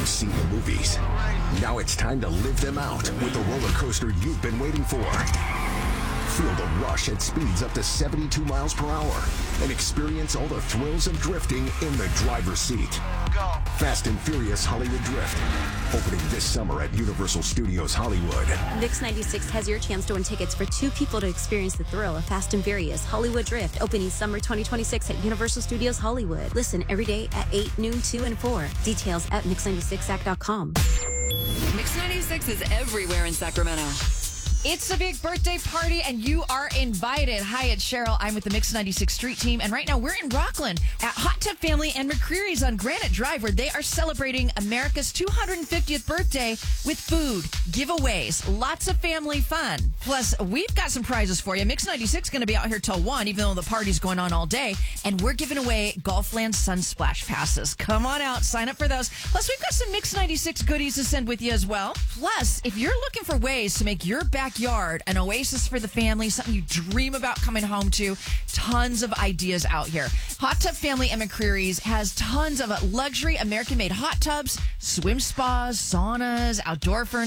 You've seen the movies. Now it's time to live them out with the roller coaster you've been waiting for. Feel the rush at speeds up to 72 miles per hour and experience all the thrills of drifting in the driver's seat. Fast and Furious Hollywood Drift, opening this summer at Universal Studios Hollywood. Mix 96 has your chance to win tickets for 2 people to experience the thrill of Fast and Furious Hollywood Drift, opening summer 2026 at Universal Studios Hollywood. Listen every day at 8, noon, 2, and 4. Details at mix96act.com. Mix 96 is everywhere in Sacramento. It's a big birthday party, and you are invited. Hi, it's Cheryl. I'm with the Mix 96 Street Team, and right now we're in Rockland at Hot Tub Family and McCreary's on Granite Drive, where they are celebrating America's 250th birthday with food, giveaways, lots of family fun. Plus, we've got some prizes for you. Mix 96 is going to be out here till 1, even though the party's going on all day, and we're giving away Golfland Sunsplash passes. Come on out, sign up for those. Plus, we've got some Mix 96 goodies to send with you as well. Plus, if you're looking for ways to make your backyard an oasis for the family, something you dream about coming home to, tons of ideas out here. Hot Tub Family and McCreary's has tons of luxury American-made hot tubs, swim spas, saunas, outdoor furniture.